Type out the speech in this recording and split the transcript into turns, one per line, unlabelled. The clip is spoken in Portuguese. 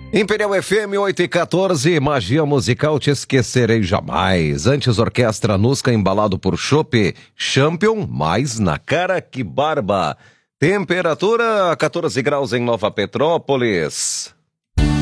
Imperial FM 8 e 14, magia musical te esquecerei jamais. Antes orquestra Nusca embalado por chopp Champion, mais na cara que barba. Temperatura 14 graus em Nova Petrópolis.